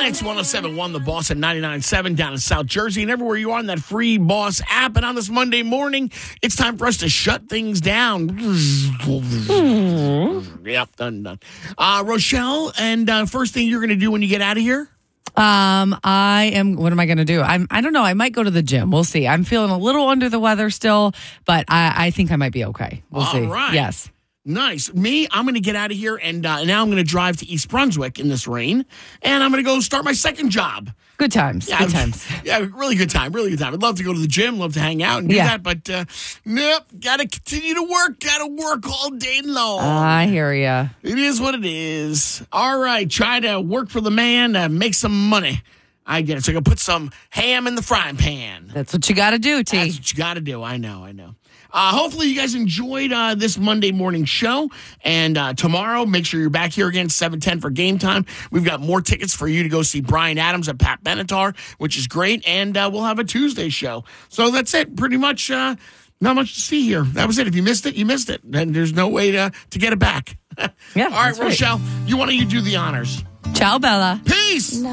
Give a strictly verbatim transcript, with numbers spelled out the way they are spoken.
It's one oh seven point one The Boss at ninety-nine point seven down in South Jersey and everywhere you are in that free Boss app. And on this Monday morning, it's time for us to shut things down. Yep, done, done. Uh, Rochelle, and uh, first thing you're going to do when you get out of here? Um, I am, what am I going to do? I'm, I don't know. I might go to the gym. We'll see. I'm feeling a little under the weather still, but I, I think I might be okay. We'll All see. right. Yes. Nice. Me, I'm going to get out of here, and uh, now I'm going to drive to East Brunswick in this rain, and I'm going to go start my second job. Good times. Yeah, good times. Yeah, really good time. Really good time. I'd love to go to the gym, love to hang out and do Yeah. that, but uh, nope, got to continue to work. Got to work all day long. I hear ya. It is what it is. All right, try to work for the man, uh, make some money. I get it. So you're going to put some ham in the frying pan. That's what you got to do, T. That's what you got to do. I know, I know. Uh, hopefully you guys enjoyed uh, this Monday morning show. And uh, tomorrow, make sure you're back here again, seven ten for game time. We've got more tickets for you to go see Brian Adams at Pat Benatar, which is great. And uh, we'll have a Tuesday show. So that's it. Pretty much uh, not much to see here. That was it. If you missed it, you missed it. And there's no way to, to get it back. Yeah. All right, that's right. Rochelle, you want to you do the honors. Ciao, Bella. Peace.